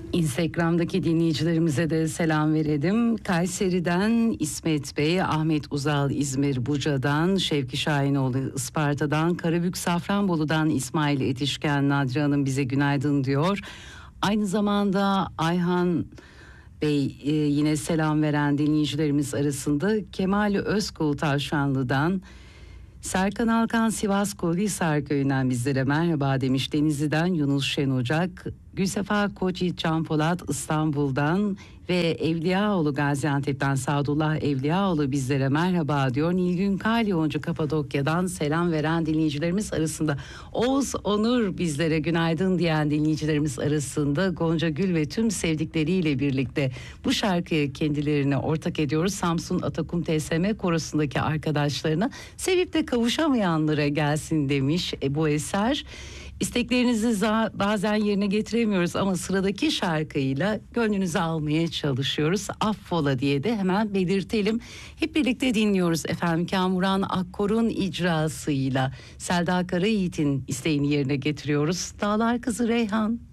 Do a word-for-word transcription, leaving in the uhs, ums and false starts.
Instagram'daki dinleyicilerimize de selam verelim. Kayseri'den İsmet Bey, Ahmet Uzal İzmir Buca'dan, Şevki Şahinoğlu Isparta'dan, Karabük Safranbolu'dan İsmail Etişken, Nadire Hanım bize günaydın diyor. Aynı zamanda Ayhan Bey e, yine selam veren dinleyicilerimiz arasında Kemal Özkul Tavşanlı'dan, Serkan Alkan Sivas Koğluhisar Köyü'nden bizlere merhaba demiş. Denizli'den Yunus Şen Ocak, Gülsefa Koçyiğit Can Polat İstanbul'dan ve Evliyaoğlu Gaziantep'ten Sadullah Evliyaoğlu bizlere merhaba diyor. Nilgün Kalyoncu Kapadokya'dan selam veren dinleyicilerimiz arasında. Oğuz Onur bizlere günaydın diyen dinleyicilerimiz arasında. Gonca Gül ve tüm sevdikleriyle birlikte bu şarkıyı kendilerine ortak ediyoruz. Samsun Atakum T S M Korosu'ndaki arkadaşlarına, sevip de kavuşamayanlara gelsin demiş e, bu eser. İsteklerinizi za- bazen yerine getiremiyoruz ama sıradaki şarkıyla gönlünüzü almaya çalışıyoruz. Affola diye de hemen belirtelim. Hep birlikte dinliyoruz efendim. Kamuran Akkor'un icrasıyla Selda Karayiğit'in isteğini yerine getiriyoruz. Dağlar Kızı Reyhan.